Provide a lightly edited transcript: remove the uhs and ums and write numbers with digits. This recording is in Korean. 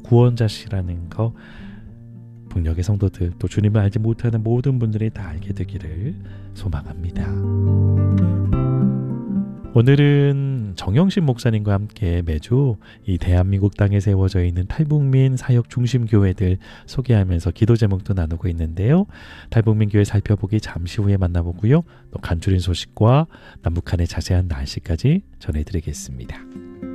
구원자시라는 거 북녘의 성도들 또 주님을 알지 못하는 모든 분들이 다 알게 되기를 소망합니다. 오늘은 정영신 목사님과 함께 매주 이 대한민국 땅에 세워져 있는 탈북민 사역 중심 교회들 소개하면서 기도 제목도 나누고 있는데요. 탈북민 교회 살펴보기 잠시 후에 만나보고요. 또 간추린 소식과 남북한의 자세한 날씨까지 전해드리겠습니다.